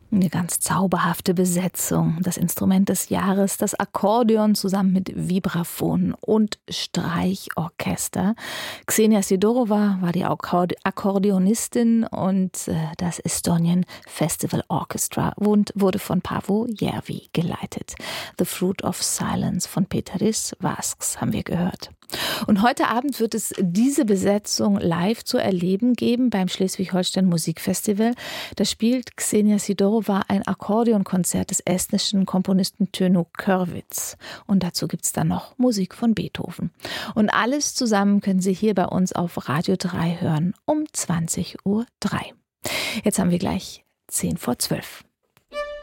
Eine ganz zauberhafte Besetzung. Das Instrument des Jahres, das Akkordeon zusammen mit Vibraphon und Streichorchester. Xenia Sidorova war die Akkordeonistin und das Estonian Festival Orchestra wurde von Paavo Järvi geleitet. The Fruit of Silence von Peteris Vasks haben wir gehört. Und heute Abend wird es diese Besetzung live zu erleben geben beim Schleswig-Holstein Musikfestival. Da spielt Xenia Sidorova ein Akkordeonkonzert des estnischen Komponisten Tönu Kõrvits. Und dazu gibt es dann noch Musik von Beethoven. Und alles zusammen können Sie hier bei uns auf Radio 3 hören um 20:03 Uhr. Jetzt haben wir gleich 10 vor 12.